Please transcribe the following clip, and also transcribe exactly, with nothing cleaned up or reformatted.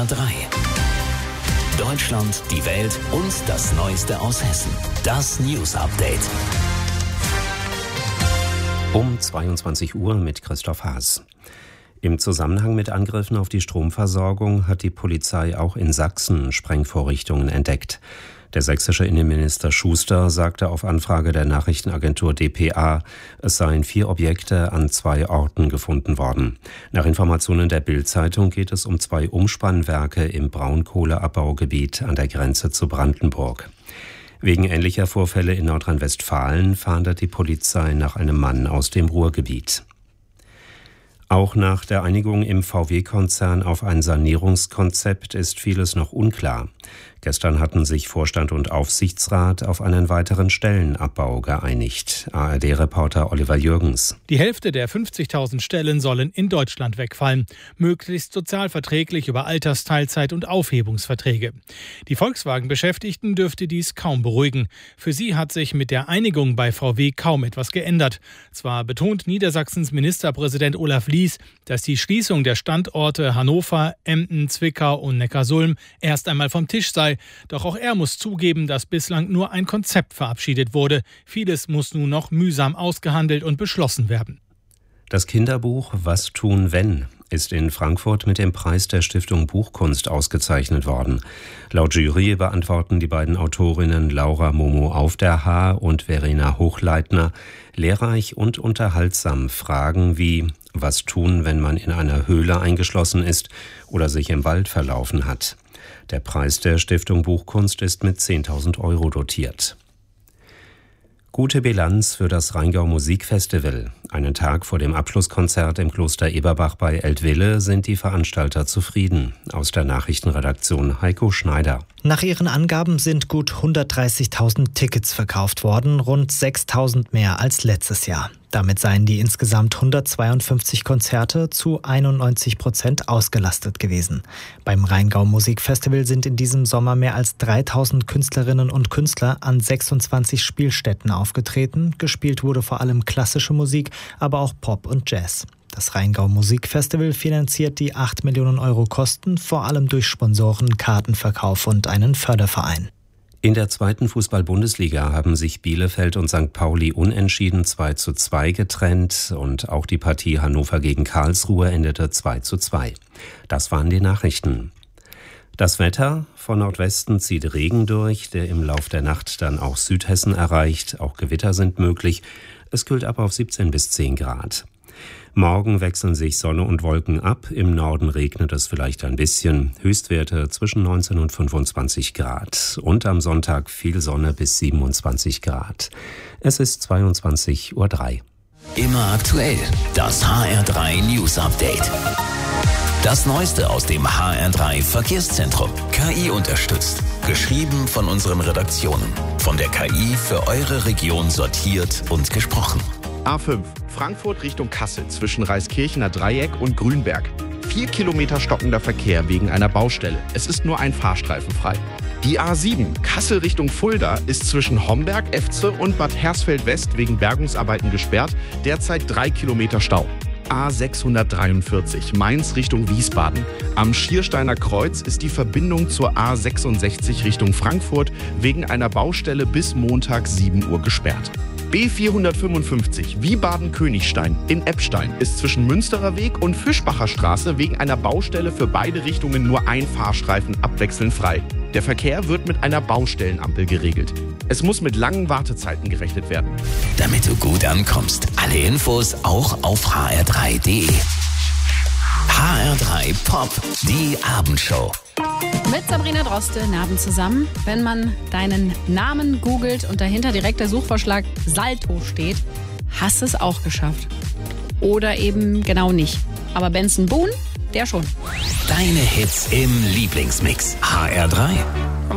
R drei. Deutschland, die Welt und das Neueste aus Hessen. Das News Update. Um zweiundzwanzig Uhr mit Christoph Haas. Im Zusammenhang mit Angriffen auf die Stromversorgung hat die Polizei auch in Sachsen Sprengvorrichtungen entdeckt. Der sächsische Innenminister Schuster sagte auf Anfrage der Nachrichtenagentur D P A, es seien vier Objekte an zwei Orten gefunden worden. Nach Informationen der Bild-Zeitung geht es um zwei Umspannwerke im Braunkohleabbaugebiet an der Grenze zu Brandenburg. Wegen ähnlicher Vorfälle in Nordrhein-Westfalen fahndet die Polizei nach einem Mann aus dem Ruhrgebiet. Auch nach der Einigung im V W-Konzern auf ein Sanierungskonzept ist vieles noch unklar. Gestern hatten sich Vorstand und Aufsichtsrat auf einen weiteren Stellenabbau geeinigt. A R D-Reporter Oliver Jürgens. Die Hälfte der fünfzigtausend Stellen sollen in Deutschland wegfallen. Möglichst sozialverträglich über Altersteilzeit und Aufhebungsverträge. Die Volkswagen-Beschäftigten dürfte dies kaum beruhigen. Für sie hat sich mit der Einigung bei V W kaum etwas geändert. Zwar betont Niedersachsens Ministerpräsident Olaf Lies, dass die Schließung der Standorte Hannover, Emden, Zwickau und Neckarsulm erst einmal vom Tisch sei. Doch auch er muss zugeben, dass bislang nur ein Konzept verabschiedet wurde. Vieles muss nun noch mühsam ausgehandelt und beschlossen werden. Das Kinderbuch Was tun, wenn ist in Frankfurt mit dem Preis der Stiftung Buchkunst ausgezeichnet worden. Laut Jury beantworten die beiden Autorinnen Laura Momo auf der Haar und Verena Hochleitner lehrreich und unterhaltsam Fragen wie: Was tun, wenn man in einer Höhle eingeschlossen ist oder sich im Wald verlaufen hat? Der Preis der Stiftung Buchkunst ist mit zehntausend Euro dotiert. Gute Bilanz für das Rheingau Musikfestival. Einen Tag vor dem Abschlusskonzert im Kloster Eberbach bei Eltville sind die Veranstalter zufrieden. Aus der Nachrichtenredaktion Heiko Schneider. Nach ihren Angaben sind gut hundertdreißigtausend Tickets verkauft worden, rund sechstausend mehr als letztes Jahr. Damit seien die insgesamt hundertzweiundfünfzig Konzerte zu einundneunzig Prozent ausgelastet gewesen. Beim Rheingau Musikfestival sind in diesem Sommer mehr als dreitausend Künstlerinnen und Künstler an sechsundzwanzig Spielstätten aufgetreten. Gespielt wurde vor allem klassische Musik, aber auch Pop und Jazz. Das Rheingau Musikfestival finanziert die acht Millionen Euro Kosten, vor allem durch Sponsoren, Kartenverkauf und einen Förderverein. In der zweiten Fußball-Bundesliga haben sich Bielefeld und Sankt Pauli unentschieden zwei zu zwei getrennt und auch die Partie Hannover gegen Karlsruhe endete zwei zu zwei. Das waren die Nachrichten. Das Wetter: Von Nordwesten zieht Regen durch, der im Lauf der Nacht dann auch Südhessen erreicht. Auch Gewitter sind möglich. Es kühlt ab auf siebzehn bis zehn Grad. Morgen wechseln sich Sonne und Wolken ab. Im Norden regnet es vielleicht ein bisschen. Höchstwerte zwischen neunzehn und fünfundzwanzig Grad. Und am Sonntag viel Sonne bis siebenundzwanzig Grad. Es ist zweiundzwanzig Uhr drei. Immer aktuell. Das H R drei News Update. Das Neueste aus dem H R drei Verkehrszentrum. K I unterstützt. Geschrieben von unseren Redaktionen. Von der K I für eure Region sortiert und gesprochen. A fünf, Frankfurt Richtung Kassel zwischen Reiskirchener Dreieck und Grünberg. Vier Kilometer stockender Verkehr wegen einer Baustelle. Es ist nur ein Fahrstreifen frei. Die A sieben, Kassel Richtung Fulda, ist zwischen Homberg, Efze und Bad Hersfeld West wegen Bergungsarbeiten gesperrt. Derzeit drei Kilometer Stau. A sechshundertdreiundvierzig, Mainz Richtung Wiesbaden. Am Schiersteiner Kreuz ist die Verbindung zur A sechsundsechzig Richtung Frankfurt wegen einer Baustelle bis Montag sieben Uhr gesperrt. B vierhundertfünfundfünfzig, Wiesbaden-Königstein in Eppstein ist zwischen Münsterer Weg und Fischbacher Straße wegen einer Baustelle für beide Richtungen nur ein Fahrstreifen abwechselnd frei. Der Verkehr wird mit einer Baustellenampel geregelt. Es muss mit langen Wartezeiten gerechnet werden. Damit du gut ankommst, alle Infos auch auf h r drei punkt d e. H R drei Pop, die Abendshow. Mit Sabrina Droste, Abend zusammen. Wenn man deinen Namen googelt und dahinter direkt der Suchvorschlag Salto steht, hast du es auch geschafft. Oder eben genau nicht. Aber Benson Boone, der schon. Deine Hits im Lieblingsmix. H R drei.